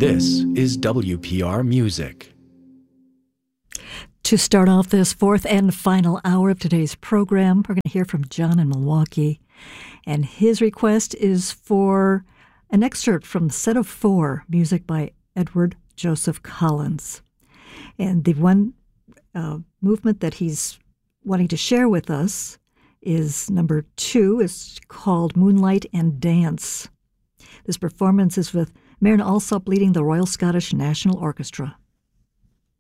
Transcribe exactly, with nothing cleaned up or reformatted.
This is W P R Music. To start off this fourth and final hour of today's program, we're going to hear from John in Milwaukee. And his request is for an excerpt from Set of Four, music by Edward Joseph Collins. And the one uh, movement that he's wanting to share with us is number two. It's called Moonlight and Dance. This performance is with Maren Alsop leading the Royal Scottish National Orchestra.